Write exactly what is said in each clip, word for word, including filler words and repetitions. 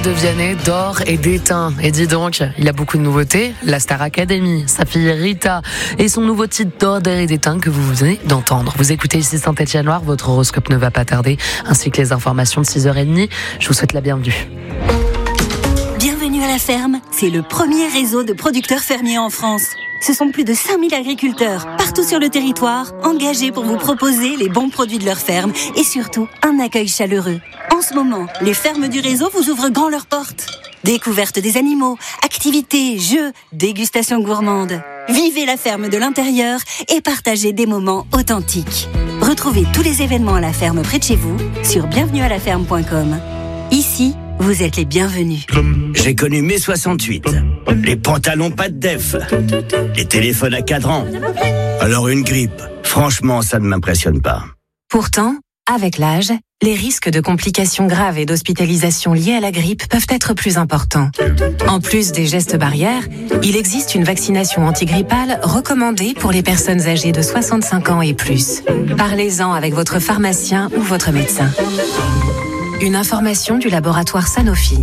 de Vianney dort et déteint. Et dis donc, il a beaucoup de nouveautés. La Star Academy, sa fille Rita et son nouveau titre Dort et déteint que vous venez d'entendre. Vous écoutez ici Saint-Étienne-Loire, votre horoscope ne va pas tarder, ainsi que les informations de six heures trente. Je vous souhaite la bienvenue. Bienvenue à la ferme, c'est le premier réseau de producteurs fermiers en France. Ce sont plus de cinq mille agriculteurs, partout sur le territoire, engagés pour vous proposer les bons produits de leur ferme et surtout un accueil chaleureux. En ce moment, les fermes du réseau vous ouvrent grand leurs portes. Découverte des animaux, activités, jeux, dégustation gourmande. Vivez la ferme de l'intérieur et partagez des moments authentiques. Retrouvez tous les événements à la ferme près de chez vous sur bienvenue à la ferme point com. Ici, vous êtes les bienvenus. J'ai connu mai soixante-huit. Les pantalons pas de def. Les téléphones à cadran. Alors une grippe, franchement, ça ne m'impressionne pas. Pourtant, avec l'âge, les risques de complications graves et d'hospitalisation liées à la grippe peuvent être plus importants. En plus des gestes barrières, il existe une vaccination antigrippale recommandée pour les personnes âgées de soixante-cinq ans et plus. Parlez-en avec votre pharmacien ou votre médecin. Une information du laboratoire Sanofi.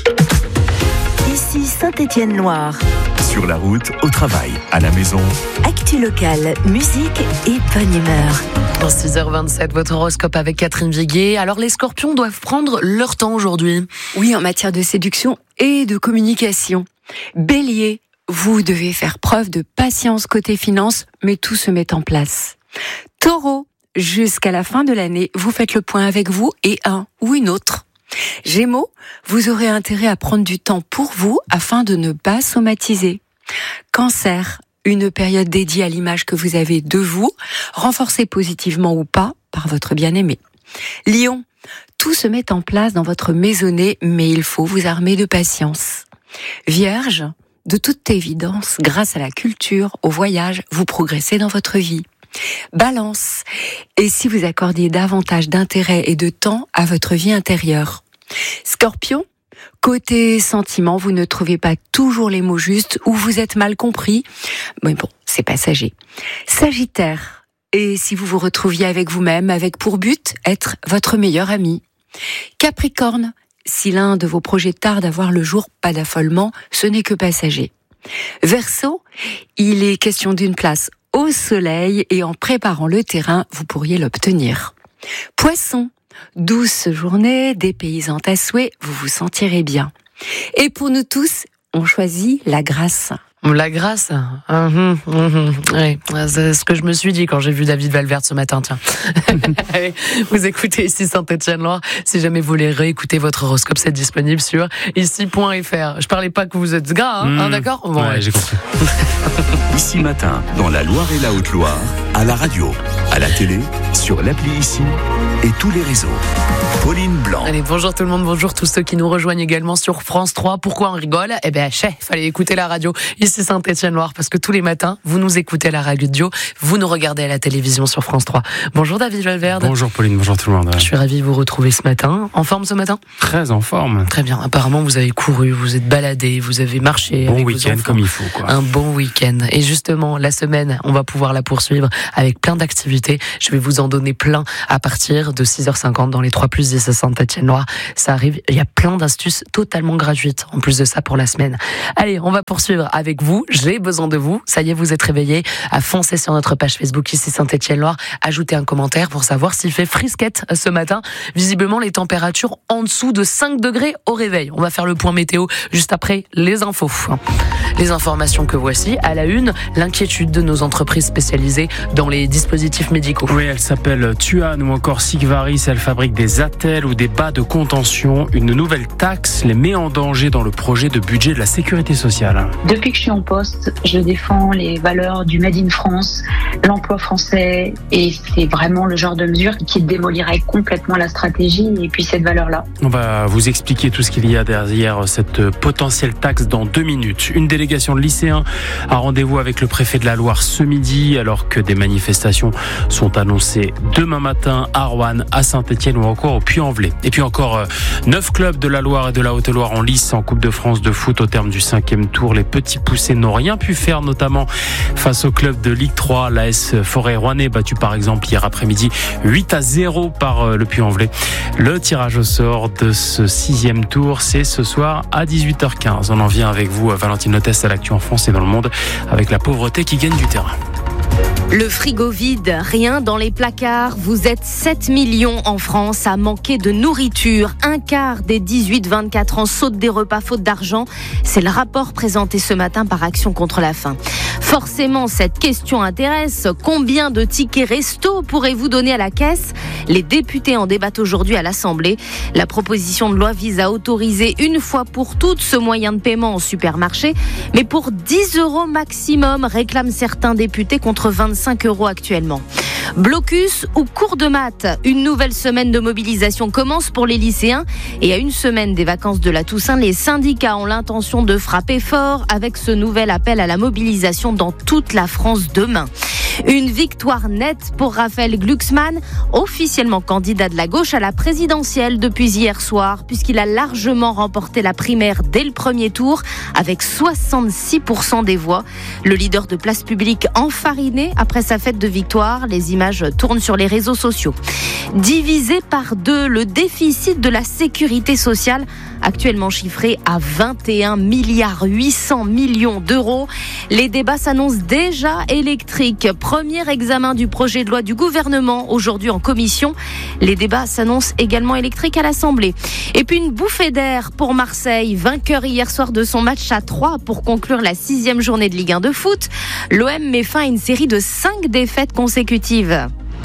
Ici Saint-Étienne-Loire. Sur la route, au travail, à la maison. Actu locale, musique et bonne humeur. En six heures vingt-sept, votre horoscope avec Catherine Viguier. Alors les scorpions doivent prendre leur temps aujourd'hui. Oui, en matière de séduction et de communication. Bélier, vous devez faire preuve de patience côté finance, mais tout se met en place. Taureau, jusqu'à la fin de l'année, vous faites le point avec vous et un ou une autre. Gémeaux, vous aurez intérêt à prendre du temps pour vous afin de ne pas somatiser. Cancer, une période dédiée à l'image que vous avez de vous, renforcée positivement ou pas par votre bien-aimé. Lion, tout se met en place dans votre maisonnée, mais il faut vous armer de patience. Vierge, de toute évidence, grâce à la culture, au voyage, vous progressez dans votre vie. Balance, et si vous accordiez davantage d'intérêt et de temps à votre vie intérieure. Scorpion, côté sentiment, vous ne trouvez pas toujours les mots justes ou vous êtes mal compris. Mais bon, c'est passager. Sagittaire, et si vous vous retrouviez avec vous-même, avec pour but être votre meilleur ami. Capricorne, si l'un de vos projets tarde à voir le jour, pas d'affolement, ce n'est que passager. Verseau, il est question d'une place au soleil et en préparant le terrain, vous pourriez l'obtenir. Poisson, douce journée, dépaysante à souhait, vous vous sentirez bien. Et pour nous tous, on choisit la grâce. La grâce, mmh, mmh, oui, c'est ce que je me suis dit quand j'ai vu David Valverde ce matin. Tiens, vous écoutez ici Saint-Étienne-Loire. Si jamais vous voulez réécouter votre horoscope, c'est disponible sur ici point f r. Je parlais pas que vous êtes gras, hein, mmh. hein d'accord bon, ouais, ouais, j'ai compris. Ici Matin, dans la Loire et la Haute-Loire, à la radio, à la télé, sur l'appli Ici et tous les réseaux. Pauline Blanc. Allez, bonjour tout le monde, bonjour tous ceux qui nous rejoignent également sur France trois. Pourquoi on rigole ? Eh bien, chef, fallait écouter la radio. Ici Saint-Étienne-Loire, parce que tous les matins, vous nous écoutez à la radio, vous nous regardez à la télévision sur France trois. Bonjour David Valverde. Bonjour Pauline, bonjour tout le monde. Je suis ravi de vous retrouver ce matin. En forme ce matin ? Très en forme. Très bien. Apparemment, vous avez couru, vous êtes baladé, vous avez marché. Bon avec week-end vos comme il faut, quoi. Un bon week-end. Et justement, la semaine, on va pouvoir la poursuivre avec plein d'activités. Je vais vous en donner plein à partir de six heures cinquante dans les trois plus dix à Saint-Étienne-Loire. Ça arrive, il y a plein d'astuces totalement gratuites en plus de ça pour la semaine. Allez, on va poursuivre avec vous. J'ai besoin de vous. Ça y est, vous êtes réveillés. À foncer sur notre page Facebook ici Saint-Étienne-Loire. Ajoutez un commentaire pour savoir s'il fait frisquette ce matin. Visiblement, les températures en dessous de cinq degrés au réveil. On va faire le point météo juste après les infos. Les informations que voici. À la une, l'inquiétude de nos entreprises spécialisées dans les dispositifs médicaux. Oui, elle s'appelle Tuan ou encore Sigvaris. Elle fabrique des attelles ou des bas de contention. Une nouvelle taxe les met en danger dans le projet de budget de la sécurité sociale. Depuis que je suis en poste, je défends les valeurs du Made in France, l'emploi français, et c'est vraiment le genre de mesure qui démolirait complètement la stratégie et puis cette valeur-là. On va vous expliquer tout ce qu'il y a derrière cette potentielle taxe dans deux minutes. Une délégation de lycéens a rendez-vous avec le préfet de la Loire ce midi alors que des manifestations sont annoncées demain matin à Roanne. Roanne, à Saint-Etienne ou encore au Puy-en-Velay. Et puis encore euh, neuf clubs de la Loire et de la Haute-Loire en lice en Coupe de France de foot au terme du cinquième tour. Les petits poussés n'ont rien pu faire, notamment face au club de Ligue trois, l'A S Forêt Rouennais, battu par exemple hier après-midi huit à zéro par euh, le Puy-en-Velay. Le tirage au sort de ce sixième tour, c'est ce soir à dix-huit heures quinze. On en vient avec vous, Valentine Lotès, à l'actu en France et dans le monde, avec la pauvreté qui gagne du terrain. Le frigo vide, rien dans les placards. Vous êtes sept millions en France à manquer de nourriture. Un quart des dix-huit vingt-quatre ans sautent des repas faute d'argent. C'est le rapport présenté ce matin par Action contre la faim. Forcément, cette question intéresse. Combien de tickets resto pourrez-vous donner à la caisse ? Les députés en débattent aujourd'hui à l'Assemblée. La proposition de loi vise à autoriser une fois pour toutes ce moyen de paiement en supermarché, mais pour dix euros maximum, réclament certains députés contre vingt-cinq euros actuellement. Blocus ou cours de maths, une nouvelle semaine de mobilisation commence pour les lycéens et à une semaine des vacances de la Toussaint, les syndicats ont l'intention de frapper fort avec ce nouvel appel à la mobilisation dans toute la France demain. Une victoire nette pour Raphaël Glucksmann, officiellement candidat de la gauche à la présidentielle depuis hier soir, puisqu'il a largement remporté la primaire dès le premier tour avec soixante-six pour cent des voix. Le leader de Place Publique enfariné après sa fête de victoire. Les images tournent sur les réseaux sociaux. Divisé par deux, le déficit de la sécurité sociale, actuellement chiffré à vingt et un milliards huit cents millions d'euros. Les débats s'annoncent déjà électriques. Premier examen du projet de loi du gouvernement aujourd'hui en commission. Les débats s'annoncent également électriques à l'Assemblée. Et puis une bouffée d'air pour Marseille, vainqueur hier soir de son match à trois pour conclure la sixième journée de Ligue un de foot. L'O M met fin à une série de cinq défaites consécutives.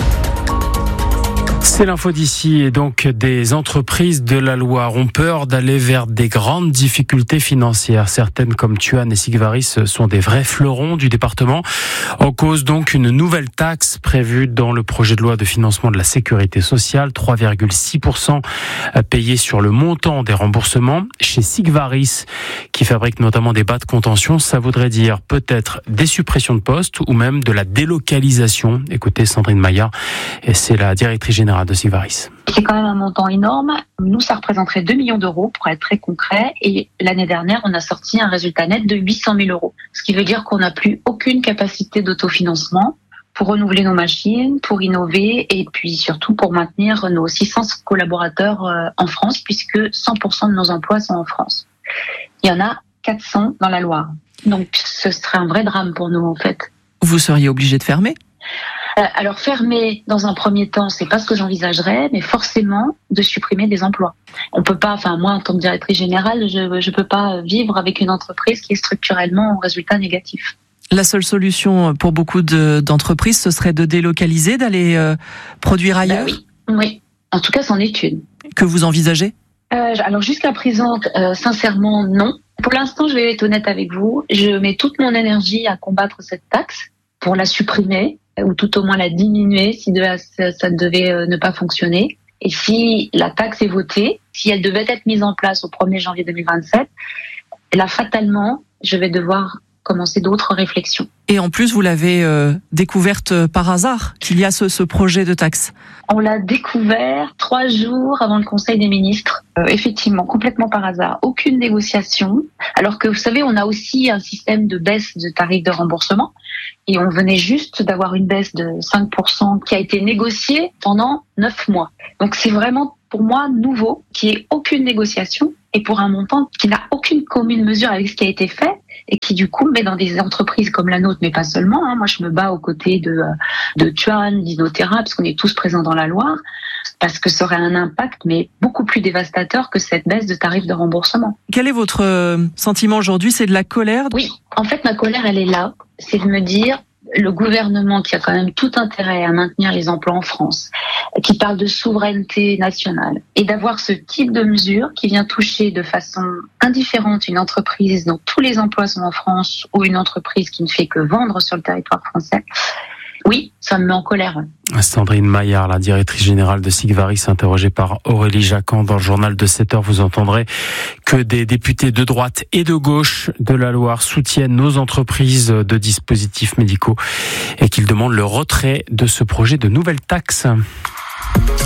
C'est l'info d'ici et donc des entreprises de la Loire ont peur d'aller vers des grandes difficultés financières. Certaines comme Tuan et Sigvaris sont des vrais fleurons du département. En cause donc une nouvelle taxe prévue dans le projet de loi de financement de la sécurité sociale, trois virgule six pour cent payés sur le montant des remboursements. Chez Sigvaris, qui fabrique notamment des bas de contention, ça voudrait dire peut-être des suppressions de postes ou même de la délocalisation. Écoutez Sandrine Maillard, et c'est la directrice générale de Sigvaris. C'est quand même un montant énorme. Nous, ça représenterait deux millions d'euros pour être très concret. Et l'année dernière, on a sorti un résultat net de huit cent mille euros. Ce qui veut dire qu'on n'a plus aucune capacité d'autofinancement pour renouveler nos machines, pour innover et puis surtout pour maintenir nos six cents collaborateurs en France puisque cent pour cent de nos emplois sont en France. Il y en a quatre cents dans la Loire. Donc, ce serait un vrai drame pour nous, en fait. Vous seriez obligé de fermer ? Alors fermer dans un premier temps, c'est pas ce que j'envisagerais, mais forcément de supprimer des emplois. On peut pas, enfin moi en tant que directrice générale, je je peux pas vivre avec une entreprise qui est structurellement au résultat négatif. La seule solution pour beaucoup de, d'entreprises, ce serait de délocaliser, d'aller euh, produire ailleurs. Ben oui, oui. En tout cas, c'en est une. Que vous envisagez ? euh, Alors jusqu'à présent, euh, sincèrement non. Pour l'instant, je vais être honnête avec vous, je mets toute mon énergie à combattre cette taxe pour la supprimer, ou tout au moins la diminuer si de, ça, ça devait euh, ne pas fonctionner. Et si la taxe est votée, si elle devait être mise en place au premier janvier deux mille vingt-sept, là, fatalement, je vais devoir commencer d'autres réflexions. Et en plus, vous l'avez euh, découverte par hasard, qu'il y a ce, ce projet de taxe. On l'a découvert trois jours avant le Conseil des ministres. Euh, effectivement, complètement par hasard. Aucune négociation. Alors que, vous savez, on a aussi un système de baisse de tarifs de remboursement. Et on venait juste d'avoir une baisse de cinq pour cent qui a été négociée pendant neuf mois. Donc c'est vraiment, pour moi, nouveau, qu'il n'y ait aucune négociation et pour un montant qui n'a aucune commune mesure avec ce qui a été fait et qui, du coup, met dans des entreprises comme la nôtre, mais pas seulement. Hein. Moi, je me bats aux côtés de, de Tuan, d'Innoterra, parce qu'on est tous présents dans la Loire, parce que ça aurait un impact, mais beaucoup plus dévastateur que cette baisse de tarifs de remboursement. Quel est votre sentiment aujourd'hui ? C'est de la colère ? Oui, en fait, ma colère, elle est là. C'est de me dire, le gouvernement qui a quand même tout intérêt à maintenir les emplois en France, qui parle de souveraineté nationale, et d'avoir ce type de mesure qui vient toucher de façon indifférente une entreprise dont tous les emplois sont en France ou une entreprise qui ne fait que vendre sur le territoire français, oui, ça me met en colère. Sandrine Maillard, la directrice générale de Sigvaris, interrogée par Aurélie Jacquan dans le journal de sept heures. Vous entendrez que des députés de droite et de gauche de la Loire soutiennent nos entreprises de dispositifs médicaux et qu'ils demandent le retrait de ce projet de nouvelle taxe.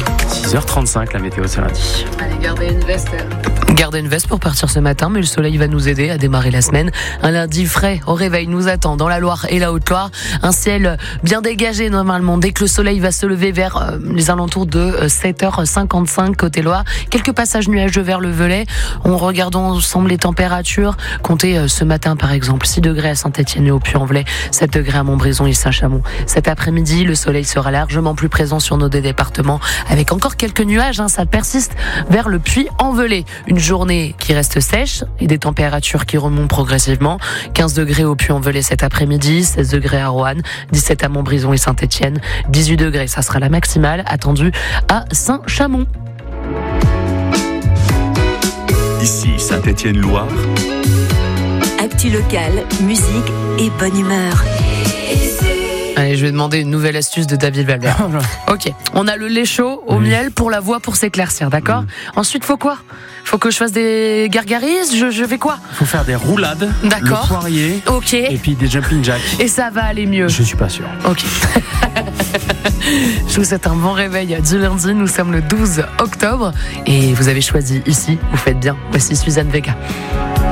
six heures trente-cinq, la météo ce lundi. Allez, gardez une veste. Gardez une veste pour partir ce matin, mais le soleil va nous aider à démarrer la semaine. Un lundi frais au réveil nous attend dans la Loire et la Haute-Loire. Un ciel bien dégagé normalement dès que le soleil va se lever vers euh, les alentours de sept heures cinquante-cinq côté Loire. Quelques passages nuageux vers le Velay. On regardons ensemble les températures. Comptez euh, ce matin par exemple six degrés à Saint-Étienne et au Puy-en-Velay, sept degrés à Montbrison et Saint-Chamond. Cet après-midi, le soleil sera largement plus présent sur nos deux départements avec encore quelques nuages. Hein, ça persiste vers le Puy-en-Velay. Une journée qui reste sèche et des températures qui remontent progressivement. quinze degrés au Puy-en-Velay cet après-midi, seize degrés à Roanne, dix-sept à Montbrison et Saint-Étienne, dix-huit degrés, ça sera la maximale attendue à Saint-Chamond. Ici Saint-Étienne-Loire. Actu locale, musique et bonne humeur. Allez, je vais demander une nouvelle astuce de David Valver. Ok, on a le lait chaud au oui. miel pour la voix pour s'éclaircir, d'accord ? mmh. Ensuite, faut quoi ? Faut que je fasse des gargarises ? je, je fais quoi ? Faut faire des roulades, d'accord. Le poirier, ok. Et puis des jumping jacks. Et ça va aller mieux ? Je suis pas sûr. Ok. Je vous souhaite un bon réveil du lundi, nous sommes le douze octobre et vous avez choisi ici, vous faites bien. Voici Suzanne Vega.